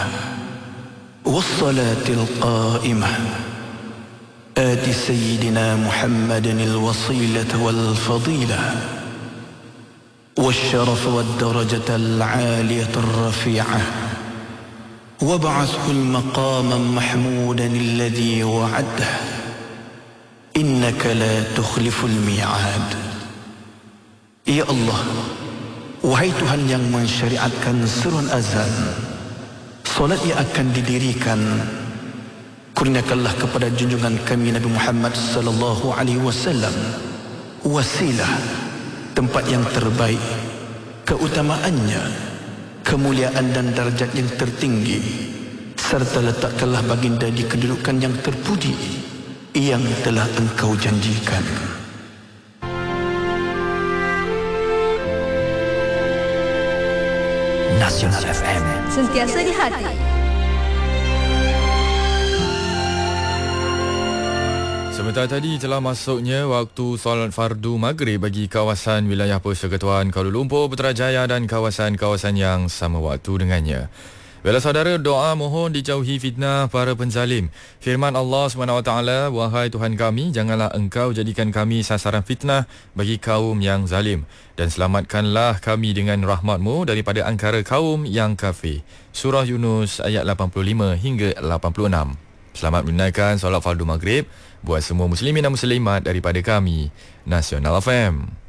والصلاة القائمة آت سيدنا محمد الوصيلة والفضيلة والشرف والدرجة العالية الرفيعة وابعثه المقاما محمودا الذي وعده إنك لا تخلف الميعاد. Ya Allah, wahai Tuhan yang mensyariatkan seruan azan, solat yang akan didirikan, kurniakanlah kepada junjungan kami Nabi Muhammad sallallahu alaihi wasallam wasilah, tempat yang terbaik, keutamaannya, kemuliaan dan darjat yang tertinggi, serta letakkanlah baginda di kedudukan yang terpuji yang telah Engkau janjikan. Nasional FM, sentiasa di hati. Sebentar tadi telah masuknya waktu solat fardu maghrib bagi kawasan wilayah Persekutuan Kuala Lumpur, Putrajaya dan kawasan-kawasan yang sama waktu dengannya. Bela saudara, doa mohon dijauhi fitnah para penzalim. Firman Allah SWT, wahai Tuhan kami, janganlah Engkau jadikan kami sasaran fitnah bagi kaum yang zalim, dan selamatkanlah kami dengan rahmat-Mu daripada angkara kaum yang kafir. Surah Yunus ayat 85 hingga 86. Selamat menunaikan solat fardu maghrib buat semua muslimin dan muslimat daripada kami, Nasional FM.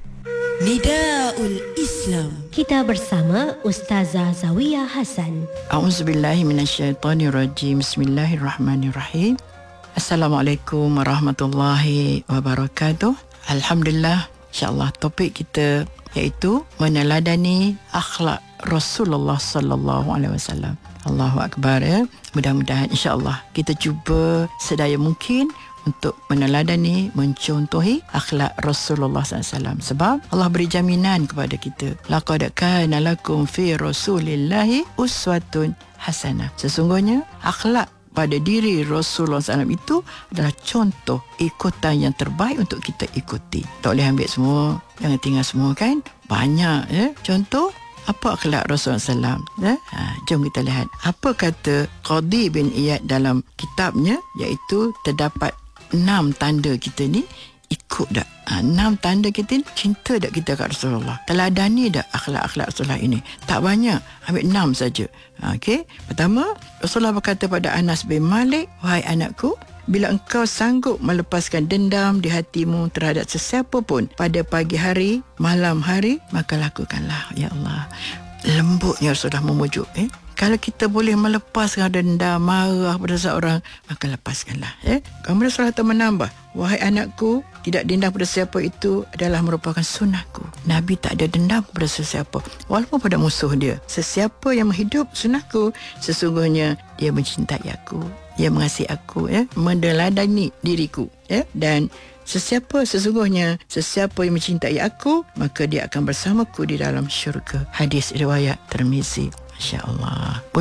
Nidaul Islam. Kita bersama Ustazah Zawiyah Hasan. A'udzubillahi minasyaitonirrajim. Bismillahirrahmanirrahim. Assalamualaikum warahmatullahi wabarakatuh. Alhamdulillah, insya-Allah topik kita iaitu meneladani akhlak Rasulullah sallallahu alaihi wasallam. Allahu akbar ya. Mudah-mudahan insya-Allah kita cuba sedaya mungkin untuk meneladani, mencontohi akhlak Rasulullah SAW. Sebab Allah beri jaminan kepada kita. Laqad kana lakum fi Rasulillahi uswatun hasanah. Sesungguhnya akhlak pada diri Rasulullah SAW itu adalah contoh ikutan yang terbaik untuk kita ikuti. Tak boleh ambil semua, jangan tinggal semua kan. Banyak ya. Contoh apa akhlak Rasulullah SAW? Jom kita lihat. Apa kata Qadi bin Iyad dalam kitabnya, iaitu terdapat 6 tanda kita ni ikut tak? 6 tanda kita ni cinta tak kita kat Rasulullah? Teladani tak akhlak-akhlak Rasulullah ini? Tak banyak, ambil 6 saja. Okey. Pertama, Rasulullah berkata pada Anas bin Malik, wahai anakku, bila engkau sanggup melepaskan dendam di hatimu terhadap sesiapa pun pada pagi hari, malam hari, maka lakukanlah. Ya Allah, lembutnya Rasulullah memujuk. Kalau kita boleh melepaskan dendam, marah pada seorang, maka lepaskanlah. Kemudian Rasulullah menambah, wahai anakku, tidak dendam pada siapa itu adalah merupakan sunnahku. Nabi tak ada dendam kepada sesiapa, walaupun pada musuh dia. Sesiapa yang menghidup sunnahku, sesungguhnya dia mencintai aku, dia mengasihi aku, meneladani diriku, dan sesungguhnya sesiapa yang mencintai aku, maka dia akan bersamaku di dalam syurga. Hadis riwayat Tirmizi. Masya Allah.